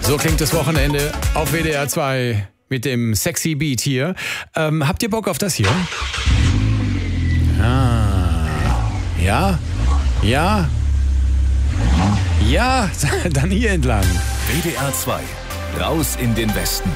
So klingt das Wochenende auf WDR 2 mit dem sexy Beat hier. Habt ihr Bock auf das hier? Ja? Ja? Ja? Dann hier entlang. WDR 2, raus in den Westen.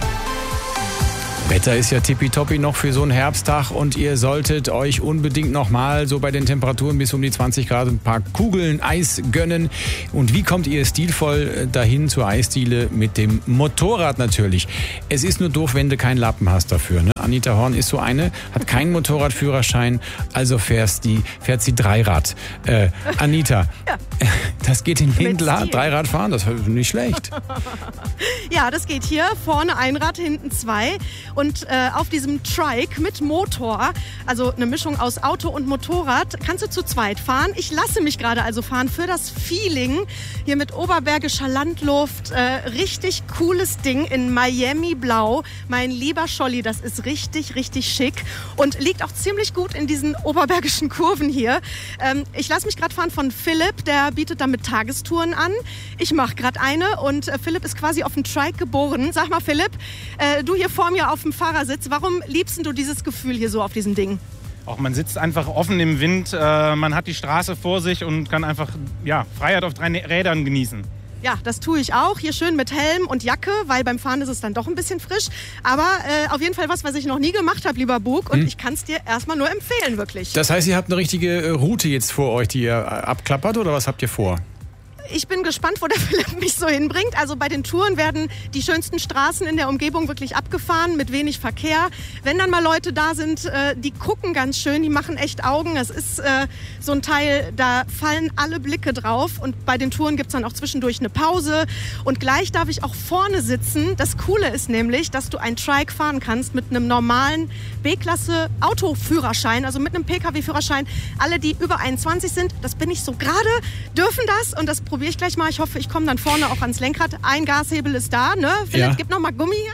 Wetter ist ja tippitoppi noch für so einen Herbsttag und ihr solltet euch unbedingt nochmal so bei den Temperaturen bis um die 20 Grad ein paar Kugeln Eis gönnen. Und wie kommt ihr stilvoll dahin zur Eisdiele? Mit dem Motorrad natürlich. Es ist nur doof, wenn du keinen Lappen hast dafür. Ne? Anita Horn ist so eine, hat keinen Motorradführerschein, also fährt sie Dreirad. Anita, ja. Das geht in Lindlar, Dreirad fahren, das ist nicht schlecht. Ja, das geht hier. Vorne ein Rad, hinten zwei. Und auf diesem Trike mit Motor, also eine Mischung aus Auto und Motorrad, kannst du zu zweit fahren. Ich lasse mich gerade also fahren für das Feeling hier mit oberbergischer Landluft. Richtig cooles Ding in Miami Blau. Mein lieber Scholli, das ist richtig, richtig schick und liegt auch ziemlich gut in diesen oberbergischen Kurven hier. Ich lasse mich gerade fahren von Philipp, der bietet damit Tagestouren an. Ich mache gerade eine und Philipp ist quasi auf dem Trike geboren. Sag mal Philipp, du hier vor mir auf dem Fahrersitz, warum liebst du dieses Gefühl hier so auf diesem Ding? Auch man sitzt einfach offen im Wind, man hat die Straße vor sich und kann einfach Freiheit auf 3 Rädern genießen. Ja, das tue ich auch. Hier schön mit Helm und Jacke, weil beim Fahren ist es dann doch ein bisschen frisch. Aber auf jeden Fall was ich noch nie gemacht habe, lieber Bug. Und ich kann es dir erstmal nur empfehlen, wirklich. Das heißt, ihr habt eine richtige Route jetzt vor euch, die ihr abklappert, oder was habt ihr vor? Ich bin gespannt, wo der Philipp mich so hinbringt. Also bei den Touren werden die schönsten Straßen in der Umgebung wirklich abgefahren, mit wenig Verkehr. Wenn dann mal Leute da sind, die gucken ganz schön, die machen echt Augen. Das ist so ein Teil, da fallen alle Blicke drauf. Und bei den Touren gibt es dann auch zwischendurch eine Pause. Und gleich darf ich auch vorne sitzen. Das Coole ist nämlich, dass du ein Trike fahren kannst mit einem normalen B-Klasse Autoführerschein, also mit einem Pkw-Führerschein. Alle, die über 21 sind, das bin ich so gerade, dürfen das. Und das probiere ich gleich mal. Ich hoffe, ich komme dann vorne auch ans Lenkrad. Ein Gashebel ist da, ne? Philipp, gib noch mal Gummi hier.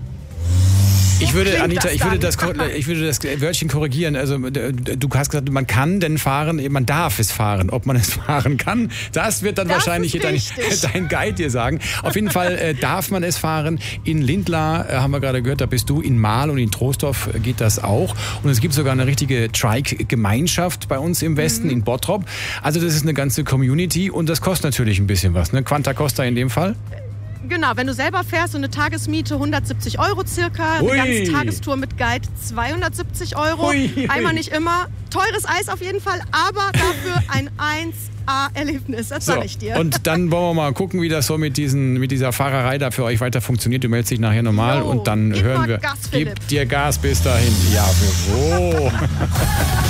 Ich würde das Wörtchen korrigieren. Also du hast gesagt, man kann denn fahren, man darf es fahren. Ob man es fahren kann, das wird dann wahrscheinlich dein Guide dir sagen. Auf jeden Fall darf man es fahren. In Lindlar haben wir gerade gehört, da bist du. In Marl und in Troisdorf geht das auch. Und es gibt sogar eine richtige Trike-Gemeinschaft bei uns im Westen, in Bottrop. Also das ist eine ganze Community und das kostet natürlich ein bisschen was. Ne? Quanta costa in dem Fall? Genau, wenn du selber fährst, so eine Tagesmiete 170 € circa, eine ganze Tagestour mit Guide 270 €. Einmal nicht immer. Teures Eis auf jeden Fall, aber dafür ein 1A-Erlebnis, das sage ich dir. Und dann wollen wir mal gucken, wie das so mit dieser Fahrerei da für euch weiter funktioniert. Du meldest dich nachher normal und dann hören wir. Gas, Philipp. Gib dir Gas bis dahin. Ja, für wo?